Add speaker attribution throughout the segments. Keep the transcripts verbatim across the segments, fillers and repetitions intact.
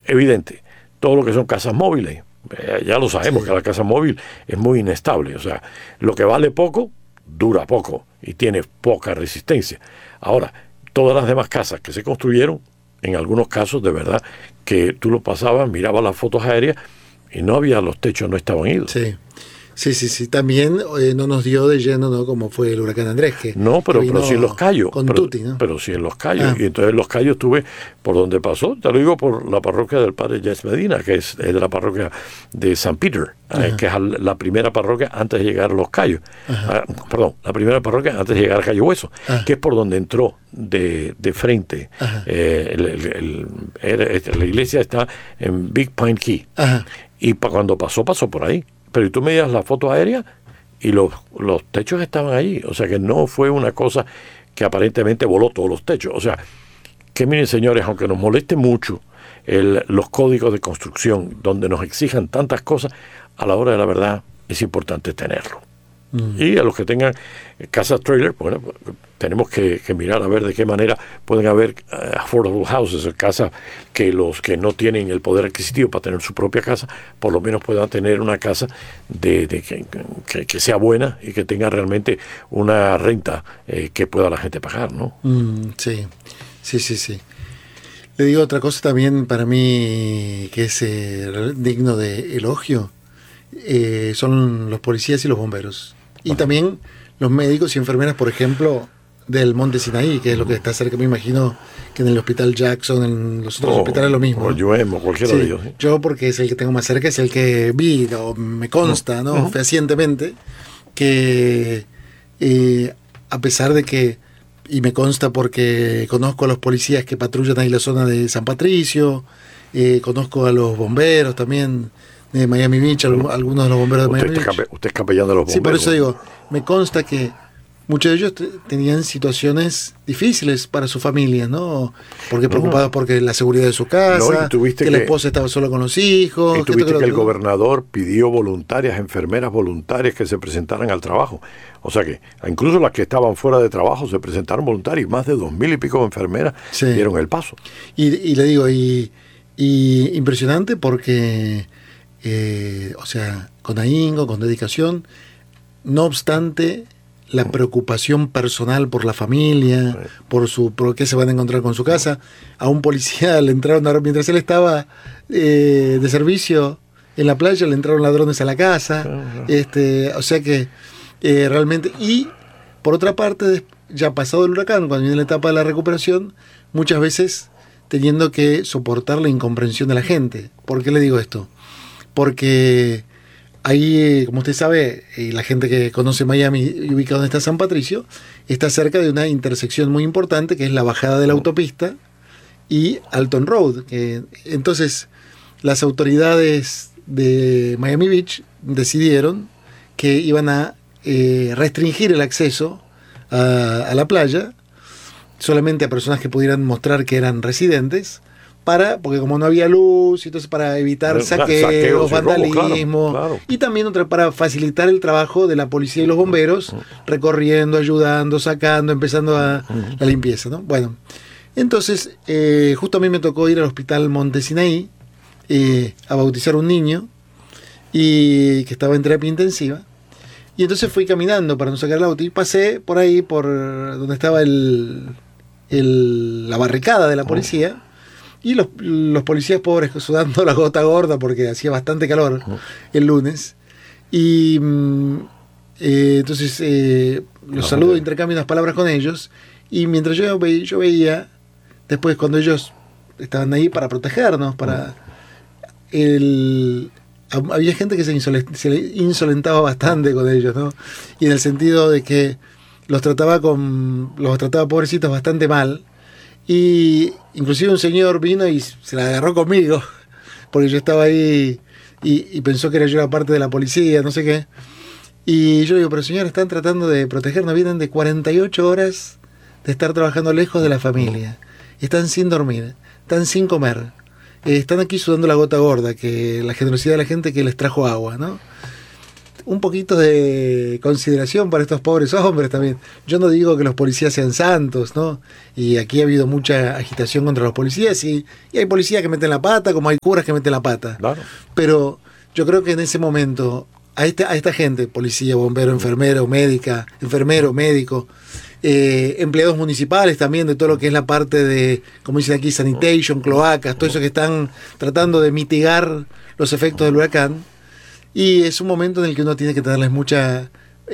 Speaker 1: evidente, todo lo que son casas móviles, eh, ya lo sabemos, sí, que la casa móvil es muy inestable, o sea, lo que vale poco, dura poco y tiene poca resistencia. Ahora, todas las demás casas que se construyeron, en algunos casos, de verdad, que tú lo pasabas, mirabas las fotos aéreas y no había, los techos no estaban idos.
Speaker 2: Sí. Sí, sí, sí. También eh, no nos dio de lleno, ¿no? Como fue el huracán Andrés. Que,
Speaker 1: no, pero,
Speaker 2: que
Speaker 1: pero sí en Los Cayos.
Speaker 2: Con
Speaker 1: pero,
Speaker 2: Tuti, ¿no?
Speaker 1: Pero sí en Los Cayos.
Speaker 2: Ah.
Speaker 1: Y entonces en Los Cayos estuve por donde pasó, te lo digo por la parroquia del padre Jess Medina, que es, es de la parroquia de San Peter, eh, que es la primera parroquia antes de llegar a Los Cayos. Ah, perdón, la primera parroquia antes de llegar a Cayo Hueso, Ajá. que es por donde entró de, de frente. Eh, el, el, el, el, la iglesia está en Big Pine Key. Ajá. Y pa, cuando pasó, pasó por ahí. Pero y tú me das la foto aérea y los, los techos estaban allí. O sea que no fue una cosa que aparentemente voló todos los techos. O sea, que miren señores, aunque nos moleste mucho el, los códigos de construcción donde nos exijan tantas cosas, a la hora de la verdad es importante tenerlo. Mm. Y a los que tengan casas trailer, bueno, tenemos que, que mirar a ver de qué manera pueden haber uh, affordable houses, casas que los que no tienen el poder adquisitivo para tener su propia casa, por lo menos puedan tener una casa de, de que, que, que sea buena y que tenga realmente una renta eh, que pueda la gente pagar, ¿no?
Speaker 2: Mm, sí, sí, sí, sí. Le digo otra cosa también para mí que es eh, digno de elogio, eh, son los policías y los bomberos. Y Ajá. también los médicos y enfermeras, por ejemplo, del Monte Sinaí, que es lo que está cerca, me imagino que en el Hospital Jackson, en los otros oh, hospitales lo mismo.
Speaker 1: O U M o cualquiera
Speaker 2: sí,
Speaker 1: de ellos. ¿sí?
Speaker 2: Yo, porque es el que tengo más cerca, es el que vi, o me consta, ¿no? Uh-huh. fehacientemente, que eh, a pesar de que, y me consta porque conozco a los policías que patrullan ahí la zona de San Patricio, eh, conozco a los bomberos también, de Miami Beach, algunos de los bomberos de Miami
Speaker 1: usted
Speaker 2: Beach.
Speaker 1: Cape, usted es capellán de los bomberos.
Speaker 2: Sí, por eso digo, me consta que muchos de ellos t- tenían situaciones difíciles para su familia, ¿no? Porque preocupados no. porque la seguridad de su casa, no, que, que la esposa estaba sola con los hijos.
Speaker 1: Y tuviste que, que el gobernador pidió voluntarias, enfermeras voluntarias que se presentaran al trabajo. O sea que incluso las que estaban fuera de trabajo se presentaron voluntarias, más de dos mil y pico de enfermeras sí. dieron el paso.
Speaker 2: Y, y le digo, y, y impresionante porque... Eh, o sea, con ahínco, con dedicación, no obstante la preocupación personal por la familia, sí. por su por qué se van a encontrar con su casa. A un policía le entraron, mientras él estaba eh, de servicio en la playa, le entraron ladrones a la casa. Sí, sí. Este, o sea que eh, realmente, y por otra parte, ya pasado el huracán, cuando viene la etapa de la recuperación, muchas veces teniendo que soportar la incomprensión de la gente. ¿Por qué le digo esto? Porque ahí, como usted sabe, y la gente que conoce Miami y ubica donde está San Patricio, está cerca de una intersección muy importante que es la bajada de la autopista y Alton Road. Que, entonces, las autoridades de Miami Beach decidieron que iban a eh, restringir el acceso a, a la playa solamente a personas que pudieran mostrar que eran residentes. Para, porque como no había luz, entonces para evitar saqueos, saqueos vandalismo, robo, claro, claro. Y también otra para facilitar el trabajo de la policía y los bomberos, recorriendo, ayudando, sacando, empezando a la limpieza, ¿no? Bueno, entonces eh, justo a mí me tocó ir al hospital Monte Sinaí eh, a bautizar un niño y que estaba en terapia intensiva, y entonces fui caminando para no sacar el auto y pasé por ahí, por donde estaba el, el la barricada de la policía. Y los, los policías pobres sudando la gota gorda porque hacía bastante calor el lunes. Y eh, entonces eh, los saludo, intercambio unas palabras con ellos. Y mientras yo, ve, yo veía, después cuando ellos estaban ahí para protegernos, para el, había gente que se, insolent, se insolentaba bastante con ellos, ¿no? Y en el sentido de que los trataba con los trataba pobrecitos bastante mal. Y inclusive un señor vino y se la agarró conmigo, porque yo estaba ahí y, y pensó que era yo la parte de la policía, no sé qué. Y yo le digo, pero señor, están tratando de protegernos, vienen de cuarenta y ocho horas de estar trabajando lejos de la familia, están sin dormir, están sin comer, eh, están aquí sudando la gota gorda, que la generosidad de la gente que les trajo agua, ¿no? un poquito de consideración para estos pobres hombres también. Yo no digo que los policías sean santos, ¿no? Y aquí ha habido mucha agitación contra los policías y, y hay policías que meten la pata, como hay curas que meten la pata.
Speaker 1: Claro.
Speaker 2: Pero yo creo que en ese momento, a esta, a esta gente, policía, bombero, enfermero, médica, enfermero, médico, eh, empleados municipales también, de todo lo que es la parte de, como dicen aquí, sanitation, cloacas, todo eso que están tratando de mitigar los efectos del huracán. Y es un momento en el que uno tiene que tenerles mucha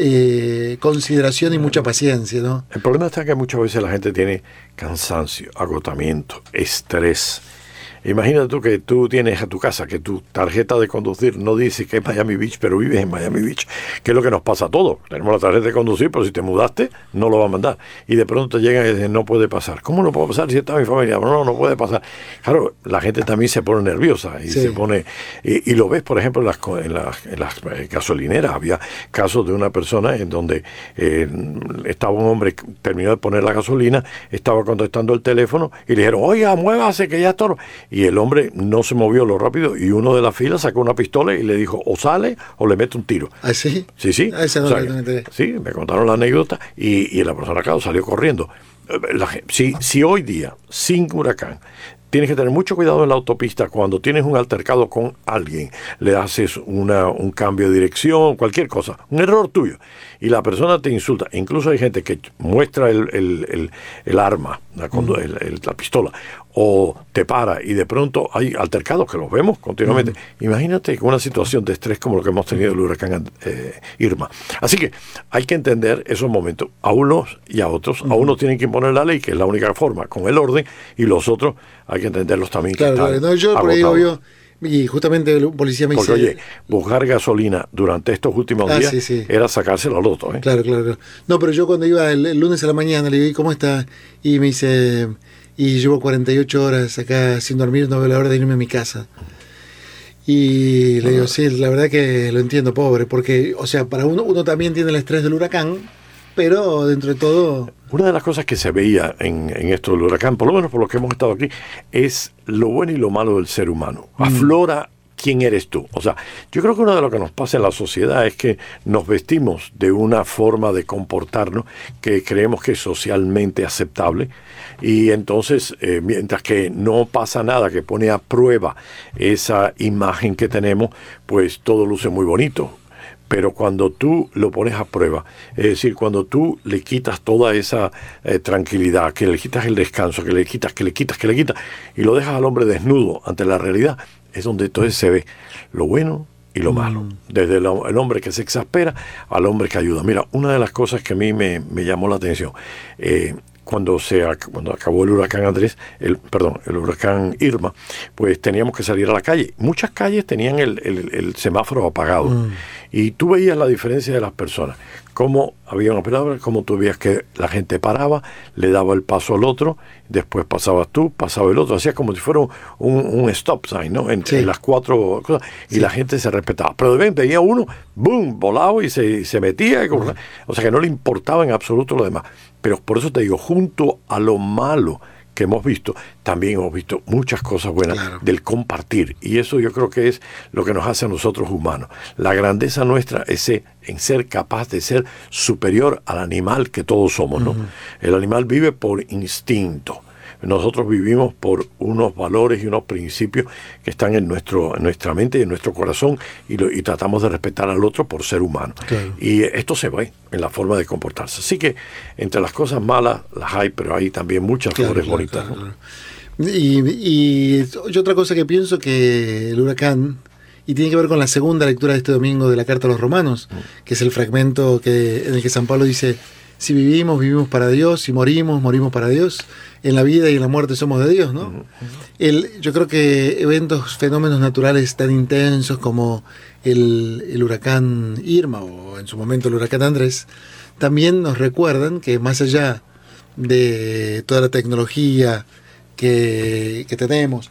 Speaker 2: eh, consideración y mucha paciencia, ¿no?
Speaker 1: El problema está que muchas veces la gente tiene cansancio, agotamiento, estrés. Imagínate tú que tú tienes a tu casa, que tu tarjeta de conducir no dice que es Miami Beach, pero vives en Miami Beach, que es lo que nos pasa a todos. Tenemos la tarjeta de conducir, pero si te mudaste, no lo va a mandar. Y de pronto te llegan y dicen, no puede pasar. ¿Cómo no puede pasar si está mi familia? No, no puede pasar. Claro, la gente también se pone nerviosa y
Speaker 2: sí.
Speaker 1: se pone... Y, y lo ves, por ejemplo, en las, en las, en las gasolineras. Había casos de una persona en donde eh, estaba un hombre, terminó de poner la gasolina, estaba contestando el teléfono y le dijeron, oiga, muévase que ya está... Y el hombre no se movió lo rápido y uno de la fila sacó una pistola y le dijo, o sale o le mete un tiro.
Speaker 2: ¿Ah, sí?
Speaker 1: Sí, sí.
Speaker 2: Ah, esa no
Speaker 1: o sea,
Speaker 2: la enteré.
Speaker 1: sí, me contaron la anécdota y, y la persona, claro, salió corriendo. La, si, si hoy día, sin huracán, tienes que tener mucho cuidado en la autopista cuando tienes un altercado con alguien, le haces una, un cambio de dirección, cualquier cosa, un error tuyo, y la persona te insulta. Incluso hay gente que muestra el, el, el, el arma, la, mm. el, el, la pistola, o te para y de pronto hay altercados que los vemos continuamente. Mm. Imagínate una situación de estrés como lo que hemos tenido el huracán eh, Irma. Así que hay que entender esos momentos, a unos y a otros. Mm. A unos tienen que imponer la ley, que es la única forma, con el orden, y los otros hay que entenderlos también.
Speaker 2: Claro, claro. No, yo por ahí digo yo, y justamente el policía me dice...
Speaker 1: Porque, oye, buscar gasolina durante estos últimos
Speaker 2: ah,
Speaker 1: días
Speaker 2: sí, sí.
Speaker 1: era sacárselo al loto, ¿eh?
Speaker 2: Claro, claro, claro. No, pero yo cuando iba el, el lunes a la mañana le digo, ¿cómo está? Y me dice, y llevo cuarenta y ocho horas acá sin dormir, no veo la hora de irme a mi casa. Y le digo, sí, la verdad que lo entiendo, pobre, porque, o sea, para uno, uno también tiene el estrés del huracán, pero dentro de todo...
Speaker 1: Una de las cosas que se veía en, en esto del huracán, por lo menos por lo que hemos estado aquí, es lo bueno y lo malo del ser humano. Mm. Aflora quién eres tú. O sea, yo creo que uno de lo que nos pasa en la sociedad es que nos vestimos de una forma de comportarnos que creemos que es socialmente aceptable, y entonces, eh, mientras que no pasa nada que pone a prueba esa imagen que tenemos, pues todo luce muy bonito. Pero cuando tú lo pones a prueba, es decir, cuando tú le quitas toda esa eh, tranquilidad, que le quitas el descanso, que le quitas, que le quitas, que le quitas, y lo dejas al hombre desnudo ante la realidad, es donde entonces se ve lo bueno y lo malo. Desde el, el hombre que se exaspera al hombre que ayuda. Mira, una de las cosas que a mí me, me llamó la atención, eh, cuando se cuando acabó el huracán Andrés, el perdón, el huracán Irma, pues teníamos que salir a la calle. Muchas calles tenían el, el, el semáforo apagado. Mm. Y tú veías la diferencia de las personas. Cómo había una palabra, cómo tú veías que la gente paraba, le daba el paso al otro, después pasabas tú, pasaba el otro. Hacía como si fuera un, un stop sign, ¿no? En, sí. en las cuatro cosas. Y sí. la gente se respetaba. Pero de repente veía uno, boom, volado y se, se metía. Y uh-huh. O sea que no le importaba en absoluto lo demás. Pero por eso te digo, junto a lo malo que hemos visto, también hemos visto muchas cosas buenas claro. del compartir, y eso yo creo que es lo que nos hace a nosotros humanos. La grandeza nuestra es en ser capaz de ser superior al animal que todos somos, ¿no? Uh-huh. El animal vive por instinto. Nosotros vivimos por unos valores y unos principios que están en nuestro en nuestra mente y en nuestro corazón, y, lo, y tratamos de respetar al otro por ser humano. Claro. Y esto se ve en la forma de comportarse. Así que entre las cosas malas las hay, pero hay también muchas claro, flores claro, bonitas. Claro, ¿no?
Speaker 2: claro. Y, y, y otra cosa que pienso que el huracán, y tiene que ver con la segunda lectura de este domingo de la Carta a los Romanos, mm. que es el fragmento que, en el que San Pablo dice: si vivimos, vivimos para Dios, si morimos, morimos para Dios, en la vida y en la muerte somos de Dios, ¿no? Uh-huh. El, yo creo que eventos, fenómenos naturales tan intensos como el, el huracán Irma, o en su momento el huracán Andrés, también nos recuerdan que más allá de toda la tecnología que, que tenemos,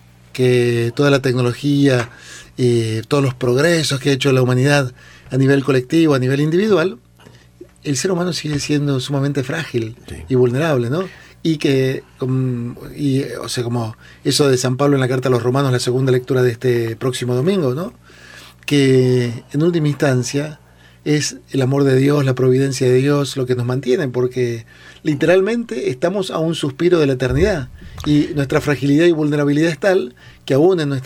Speaker 2: que toda la tecnología, eh, todos los progresos que ha hecho la humanidad a nivel colectivo, a nivel individual, el ser humano sigue siendo sumamente frágil sí. y vulnerable, ¿no? Y que, um, y, o sea, como eso de San Pablo en la Carta a los Romanos, la segunda lectura de este próximo domingo, ¿no? que en última instancia es el amor de Dios, la providencia de Dios lo que nos mantiene, porque literalmente estamos a un suspiro de la eternidad y nuestra fragilidad y vulnerabilidad es tal que aún en nuestra